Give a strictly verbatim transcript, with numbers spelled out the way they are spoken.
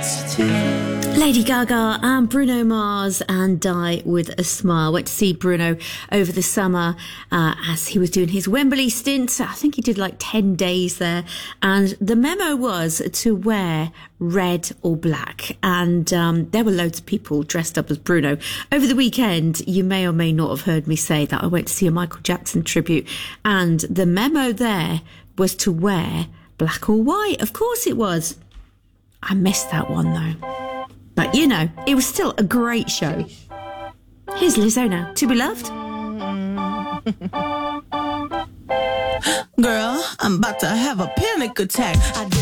Lady Gaga and Bruno Mars and Die With A Smile. Went to see Bruno over the summer uh, as he was doing his Wembley stint. I think he did like ten days there. And the memo was to wear red or black. And um, there were loads of people dressed up as Bruno. Over the weekend, you may or may not have heard me say that I went to see a Michael Jackson tribute. And the memo there was to wear black or white. Of course it was. I missed that one though. But, you know, it was still a great show. Here's Lizzo now. To Be Loved. Girl, I'm about to have a panic attack. I